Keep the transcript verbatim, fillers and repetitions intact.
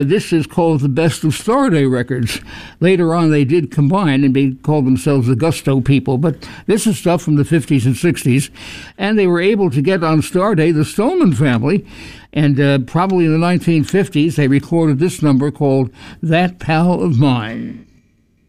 This is called the Best of Starday records. Later on, they did combine and they called themselves the Gusto people, but this is stuff from the fifties and sixties, and they were able to get on Starday the Stoneman family, and uh, probably in the nineteen fifties, they recorded this number called That Pal of Mine.